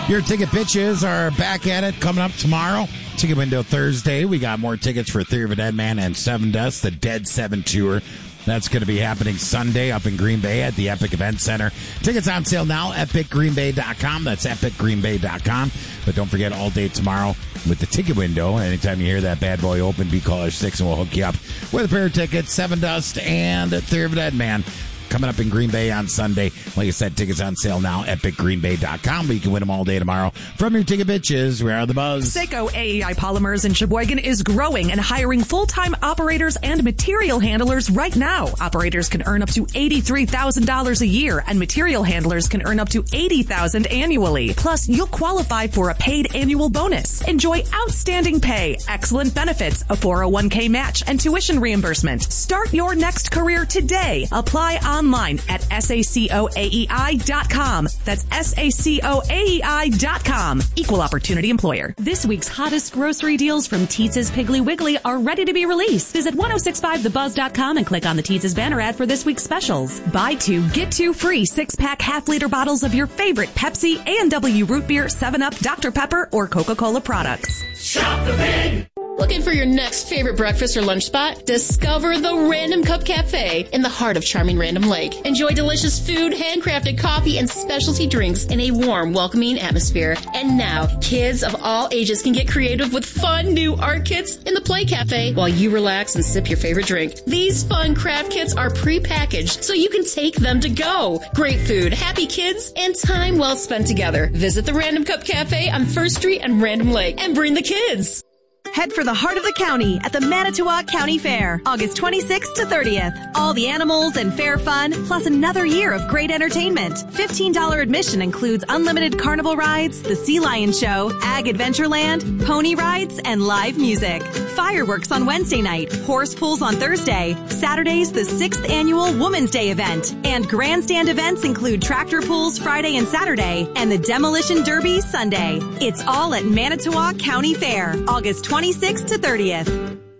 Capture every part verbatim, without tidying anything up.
Your ticket pitches are back at it coming up tomorrow. Ticket window Thursday. We got more tickets for Theory of a Dead Man and Seven Dust, the Dead Seven Tour. That's going to be happening Sunday up in Green Bay at the Epic Event Center. Tickets on sale now, epic green bay dot com. That's epic green bay dot com. But don't forget, all day tomorrow with the ticket window. Anytime you hear that bad boy open, be caller six and we'll hook you up with a pair of tickets, Seven Dust and Theory of a Dead Man. Coming up in Green Bay on Sunday. Like I said, tickets on sale now, epic green bay dot com, but you can win them all day tomorrow. From your ticket bitches, we are the Buzz. Seiko A E I Polymers in Sheboygan is growing and hiring full-time operators and material handlers right now. Operators can earn up to eighty-three thousand dollars a year, and material handlers can earn up to eighty thousand dollars annually. Plus, you'll qualify for a paid annual bonus. Enjoy outstanding pay, excellent benefits, a four oh one k match, and tuition reimbursement. Start your next career today. Apply online at saco A E I dot com. That's saco A E I dot com. Equal opportunity employer. This week's hottest grocery deals from Teetz's Piggly Wiggly are ready to be released. Visit ten sixty-five the buzz dot com and click on the Teetz's banner ad for this week's specials. Buy two, get two free six-pack half-liter bottles of your favorite Pepsi, A and W Root Beer, seven up, Doctor Pepper, or Coca-Cola products. Shop the Pig! Looking for your next favorite breakfast or lunch spot? Discover the Random Cup Cafe in the heart of charming Random Lake. Enjoy delicious food, handcrafted coffee, and specialty drinks in a warm, welcoming atmosphere. And now, kids of all ages can get creative with fun new art kits in the Play Cafe while you relax and sip your favorite drink. These fun craft kits are pre-packaged so you can take them to go. Great food, happy kids, and time well spent together. Visit the Random Cup Cafe on First Street and Random Lake and bring the kids. Head for the heart of the county at the Manitowoc County Fair, August twenty-sixth to thirtieth. All the animals and fair fun, plus another year of great entertainment. fifteen dollars admission includes unlimited carnival rides, the Sea Lion Show, Ag Adventureland, pony rides, and live music. Fireworks on Wednesday night, horse pulls on Thursday. Saturday's the sixth annual Women's Day event. And grandstand events include tractor pulls Friday and Saturday, and the Demolition Derby Sunday. It's all at Manitowoc County Fair, August twenty-sixth to thirtieth.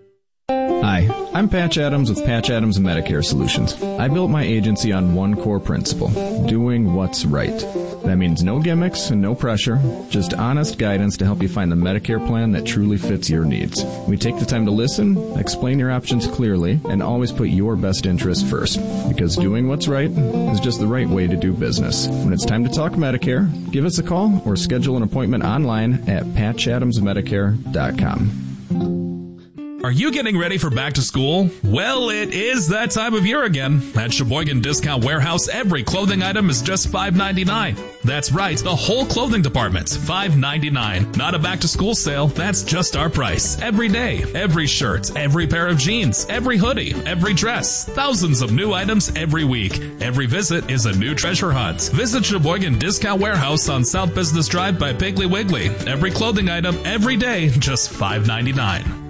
Hi, I'm Patch Adams with Patch Adams Medicare Solutions. I built my agency on one core principle, doing what's right. That means no gimmicks and no pressure, just honest guidance to help you find the Medicare plan that truly fits your needs. We take the time to listen, explain your options clearly, and always put your best interest first. Because doing what's right is just the right way to do business. When it's time to talk Medicare, give us a call or schedule an appointment online at patch adams medicare dot com. Are you getting ready for back to school? Well, it is that time of year again. At Sheboygan Discount Warehouse, every clothing item is just five ninety-nine. That's right, the whole clothing department's five ninety-nine. Not a back to school sale, that's just our price. Every day, every shirt, every pair of jeans, every hoodie, every dress. Thousands of new items every week. Every visit is a new treasure hunt. Visit Sheboygan Discount Warehouse on South Business Drive by Piggly Wiggly. Every clothing item, every day, just five ninety-nine.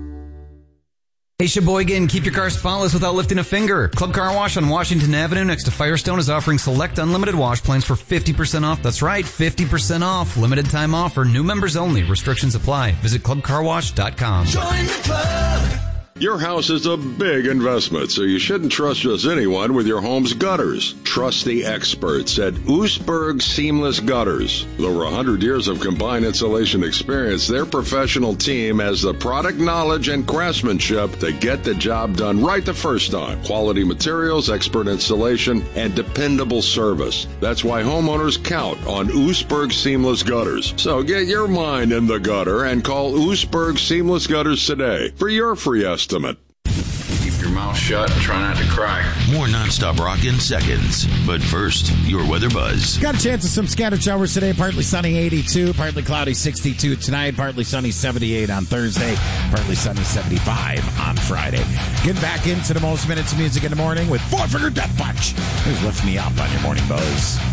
Hey Sheboygan, keep your car spotless without lifting a finger. Club Car Wash on Washington Avenue next to Firestone is offering select unlimited wash plans for fifty percent off. That's right, fifty percent off. Limited time offer. New members only. Restrictions apply. Visit club car wash dot com. Join the club. Your house is a big investment, so you shouldn't trust just anyone with your home's gutters. Trust the experts at Oostburg Seamless Gutters. With over one hundred years of combined installation experience, their professional team has the product knowledge and craftsmanship to get the job done right the first time. Quality materials, expert installation, and dependable service. That's why homeowners count on Oostburg Seamless Gutters. So get your mind in the gutter and call Oostburg Seamless Gutters today for your free estimate. Keep your mouth shut and try not to cry. More nonstop rock in seconds. But first, your weather buzz. Got a chance of some scattered showers today. Partly sunny, eighty-two. Partly cloudy, sixty-two tonight. Partly sunny, seventy-eight on Thursday. Partly sunny, seventy-five on Friday. Get back into the most minutes of music in the morning with Four Finger Death Punch. Please lift me up on your morning buzz.